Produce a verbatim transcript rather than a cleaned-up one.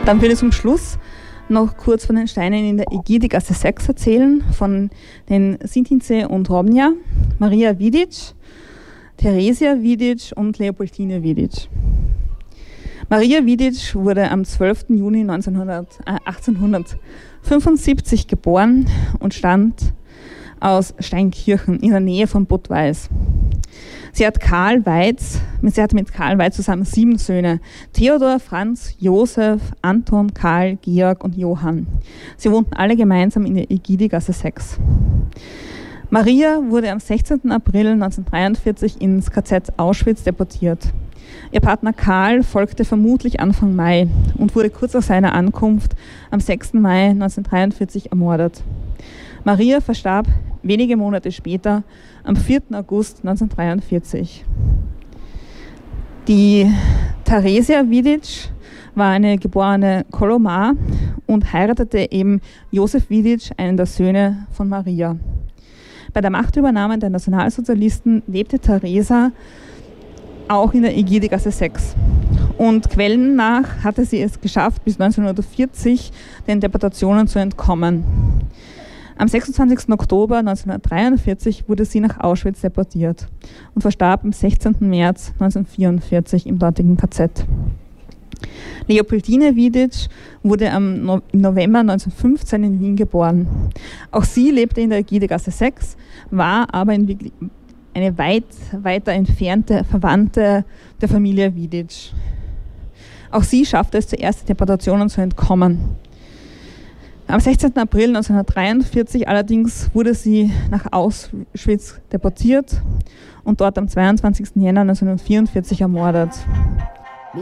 Dann will ich zum Schluss noch kurz von den Steinen in der Ägidigasse sechs erzählen, von den Sintince und Robnja, Maria Vidic, Theresia Vidic und Leopoldine Vidic. Maria Vidic wurde am zwölften Juni achtzehnhundertfünfundsiebzig geboren und stammt aus Steinkirchen in der Nähe von Budweis. Sie hat Karl Weiz, sie hatte mit Karl Weiz zusammen sieben Söhne: Theodor, Franz, Josef, Anton, Karl, Georg und Johann. Sie wohnten alle gemeinsam in der Ägidigasse sechs. Maria wurde am sechzehnten April neunzehnhundertdreiundvierzig ins K Z Auschwitz deportiert. Ihr Partner Karl folgte vermutlich Anfang Mai und wurde kurz nach seiner Ankunft am sechsten Mai neunzehnhundertdreiundvierzig ermordet. Maria verstarb wenige Monate später, am vierten August neunzehnhundertdreiundvierzig. Die Theresia Vidic war eine geborene Kolomar und heiratete eben Josef Vidic, einen der Söhne von Maria. Bei der Machtübernahme der Nationalsozialisten lebte Theresa auch in der Ägidigasse sechs. Und Quellen nach hatte sie es geschafft, bis neunzehnhundertvierzig den Deportationen zu entkommen. Am sechsundzwanzigsten Oktober neunzehnhundertdreiundvierzig wurde sie nach Auschwitz deportiert und verstarb am sechzehnten März neunzehnhundertvierundvierzig im dortigen K Z. Leopoldine Vidic wurde am no- im November neunzehnhundertfünfzehn in Wien geboren. Auch sie lebte in der Ägidigasse sechs, war aber in Wirklich- eine weit weiter entfernte Verwandte der Familie Vidic. Auch sie schaffte es zuerst, den Deportationen zu entkommen. Am sechzehnten April neunzehnhundertdreiundvierzig allerdings wurde sie nach Auschwitz deportiert und dort am zweiundzwanzigsten Jänner neunzehnhundertvierundvierzig ermordet.